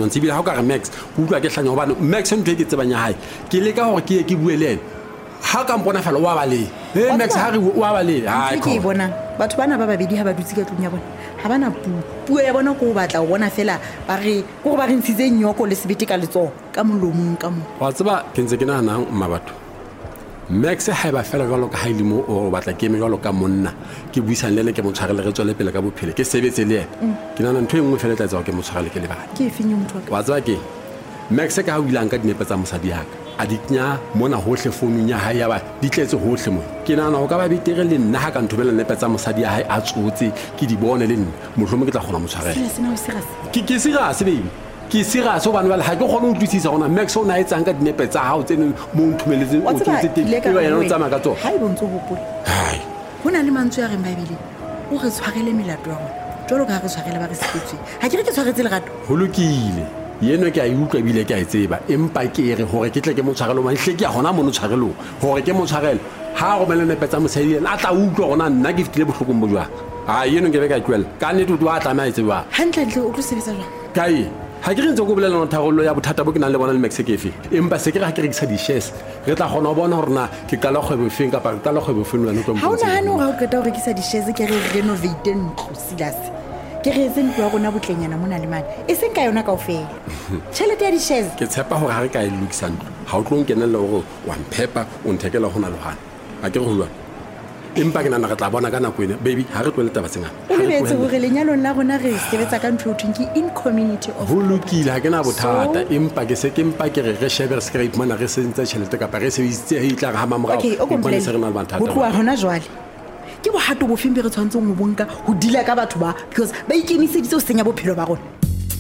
nonsense ebile ha o ka re Max o utlwa ke hlanya hobane Max ntwe ke tsebang ya hae ke leka hore ke ye ke bue le ena ha ka mpona fela wa baleng Max ha re wa baleng ke bona batho bana ba babedi ha ba dutse ka tlung ya bona ha bana puo ya bona go batla o bona fela ba re go ba re ntshitse nyoko le sebete ka letso ka molomong ka mo wa tseba ke ntse ke nana mmabatho Max ha ba fela jwalo ka ha ile mo o batla ke me jwalo ka monna ke buisana le ene ke mo tshwarele re tswele pele ka bophelo ke sebetse le ene ke nana ntwe engwe fela tla etsa ke mo tshwarele ke le bana ke finye motho wa tseba ke Max ka ha o ilang ka dinepe tsa mosadi yaka a di knya mona hohle founung ya hae ya ba di tletse hohle mo ke nana ho ka ba betere le nna ha ka nthobela nepe tsa mosadi ya hae a tsotse ke di bone le nna mohlomong ke tla kgona mo tshwarela ke serious baby ke serious o bana ba ha ke kgone ho utlwisisa gona Max o na etsang ka dinepe tsa hao tsene mo nthumeletse o tsotse teng e wena o tsama ka tsona ha e bontse hopola hai hona le mantswe ya re Bibele o re tshwarele melato ya rona jalo ka re tshwarele ba re setswe ha ke re ke tshwaretse lerato ho lokile yeno ke a utlwa bile ke a tseba empa ke re hore ke tle ke mo tshwarelo ma hle ke a gona mo no tshwarelo hore ke mo tshwarelo ha go mele nepe tsa mosadi ena a tla utlwa gona nna ke fitile bohlokong bo jwa ha yeno ke be ka twela ka nne tu a tla ma tseba hantle o tlo sebetsa jwa kai ha ke re ntse go bolela tharollo ya bothata bo ke nang le bona le Max kefe empa se ke re ha ke rekisa di shares re tla gona ho bona hore na ke qala kgwebo feng ka pa ke qala kgwebo feng lwana tlo ha ona hano ga o qeta ho rekisa di shares ke re renovate ntlo silas ke re etse ntlo ya rona botlenyana mona le mane e seng ka yona kaofela tšhelete ya di shares ke tshepa hore ha re ka e lokisa ntlo ha o tlo nkenella hore wa mphepa o nthekela hona le hana a ke re ho lwana empa ke nana re tla bona ka nako ena baby ha re tlwele taba tsena o lebetse hore lenyalong la rona re sebetsa ka ntho thweng ke in community of ho lokile ha ke na bothata empa ke se ke empa ke re shebe script mana re sentse tšhelete ka re sebeditse e tla ga mamorao okay se re na le mathata ho tloa hona jwale ke bohato bo feng be re tshwantseng go bonka ho dila ka batho ba because ba ikemiseditse ho senya bophelo ba rona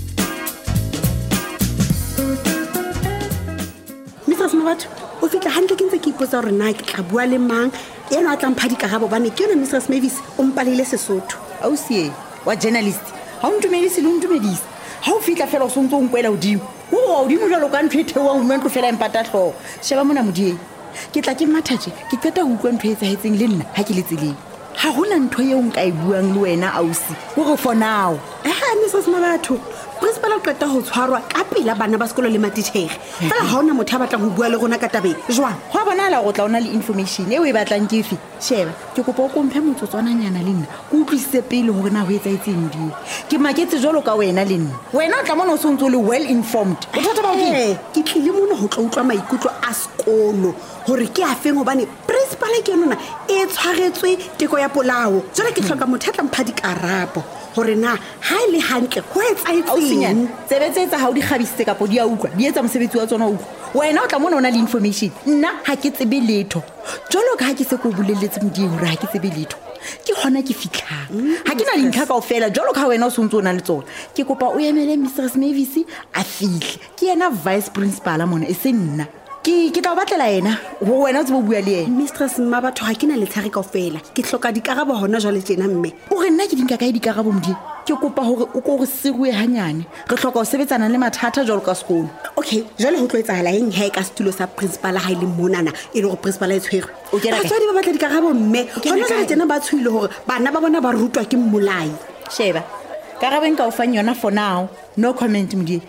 Mrs. Mabatho o fitla hantle ke ntse ke ipotsa hore na ke tla bua le mang eno a tla mpha dikarabo bane ke yona Mrs. Mavis o mpalile Sesotho ausie wa journalist ha o ntumedise le o ntumedise ha o fitla fela o sontse o nkwela hodimo o dimo jalo ka ntho e theoang mo ntlo fela empata tlhogo sheba mona modieng ke tla ke mathaje ke qeta ho utlwa ntho e etsahetseng le nna ha ke le tseleng ha hona ntho eo nka e buang le wena ausi o re for now Mrs. Mabatho principal o qeta ho tshwarwa ka pela bana ba sekolo le matitjhere fela ha ona motho a batlang ho bua le rona ka tabeng jwang ho bonala go tla ona le information eo e batlang ke efe sheba ke kopa o komphe motsotswananyana le nna go utlwisise pele hore na ho etsaetseng di ke maketse jalo ka wena le nna wena o tla mona o sontse le well informed o thata ba ke tlile mona ho tla utlwa maikutlo a sekolo hore ke a feng hobane principal ke yona e tshwaretswe teko ya polao jalo ke hloka motho a tla mpha dikarabo hore na ha ile hantle ho etsaetseng tsebetsetsa ha o di khabisitse kapo di a utlwa di etsa mosebetsi wa tsona o utlwa wena o tla mona ona le information nna ha ke tsebe letho jalo ka ha ke se ko buleletse modie hore ha ke tsebe letho ke hona ke fitlang ha ke na dintlha kaofela jalo ka wena o sontse o na le tsona ke kopa o emele Mrs. Mavis a fihle ke yena vice principal mona e se nna ke tla batlela yena ho wena o tsebo bua le yena Mistress Mabatho ha ke na le tshari kaofela ke hloka dikarabo hona jwale tjena mme o re nna ke dinka kae dikarabo modie ke kopa hore o ko re sirue hanyane re hloka ho sebetsana le mathata jalo ka sekolo okay jwale ho tlo etsahala eng ha e ka setulo sa principal ha ile monana e le go principal e tshwere o kena ka tswadi ba batla dikarabo mme hona jwale tjena ba tshwile hore bana ba bona ba rutwa ke mmolai sheba karabeng ka o fang yona for now no comment modie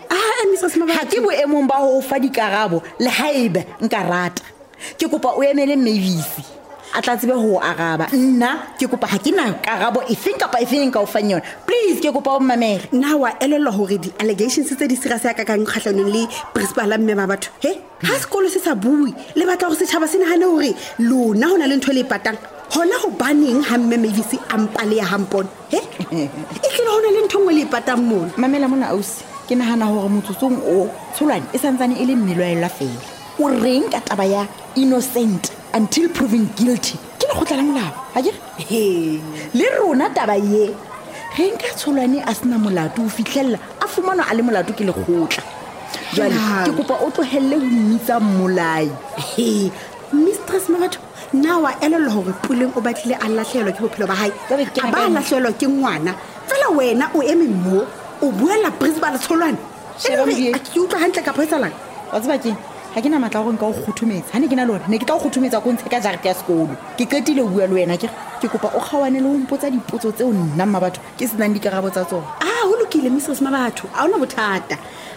ha ke boemong ba ho fa dikarabo le haebe nka rata ke kopa o emele Mavis a tla tsebe ho araba nna ke kopa ha ke na karabo efeng kapa efeng ka o fang yona please ke kopa o mmamele nna wa elelwa hore di allegations tse di serious ya ka ka nkgahlano le principal mme Mabatho ha sekolo se sa bui le batla hore setjhaba se nahane hore lona hona le ntho le patang hona ho baneng ha mme Mavis a mpale ya hampon e tlile hona le ntho ngwe le patang mona mamela mona ausi ke nahana hore motsotsong o tsholwane e santsane e le mmelaela fela o reng ka taba ya innocent until proven guilty ke le khotla la molao ha ke le rona taba ye re nka tsholwane a sena molato o fihlella a fumana a le molato ke le khotla jwale ke kopa o tlohelle ho mmitsa mmolai Mistress Mabatho now a elelo hore puleng o batlile a lahlelwa ke bophelo ba hae a ba lahlelwa ke ngwana fela wena o eme mo o buela principal tsholwane a ke utlwa hantle ka phoetsalang wa tseba ke ha ke na matla gore nka o khuthumetsa ha ne ke na le hore ne ke tla o khuthumetsa go ntshe ka jarete ya sekolo ke qetile o bua le wena ke kopa o kgawane le ho mpotsa dipotso tseo nna Mabatho ke senang dikarabo tsa tsona ho lokile Mrs. Mabatho a ona bothata